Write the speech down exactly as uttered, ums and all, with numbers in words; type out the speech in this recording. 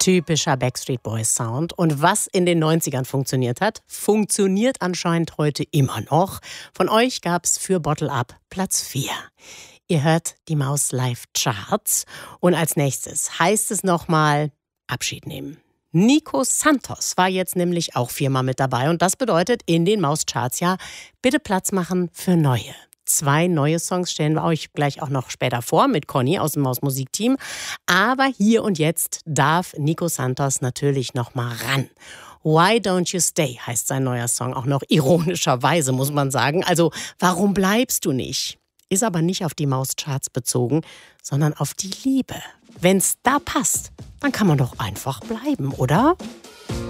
Typischer Backstreet Boys Sound. Und was in den neunzigern funktioniert hat, funktioniert anscheinend heute immer noch. Von euch gab's für Bottle Up Platz vier. Ihr hört die Maus Live Charts. Und als nächstes heißt es nochmal Abschied nehmen. Nico Santos war jetzt nämlich auch viermal mit dabei. Und das bedeutet in den Maus Charts ja bitte Platz machen für neue. Zwei neue Songs stellen wir euch gleich auch noch später vor mit Conny aus dem Maus-Musikteam. Aber hier und jetzt darf Nico Santos natürlich noch mal ran. Why Don't You Stay heißt sein neuer Song, auch noch ironischerweise, muss man sagen. Also, warum bleibst du nicht? Ist aber nicht auf die Maus-Charts bezogen, sondern auf die Liebe. Wenn's da passt, dann kann man doch einfach bleiben, oder?